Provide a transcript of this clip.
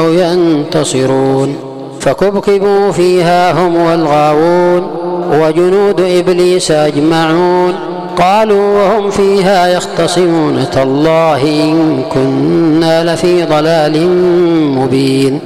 ينتصرون. فكبكبوا فيها هم والغاوون وجنود إبليس أجمعون قالوا وهم فيها يختصمون تالله إن كنا لفي ضلال مبين.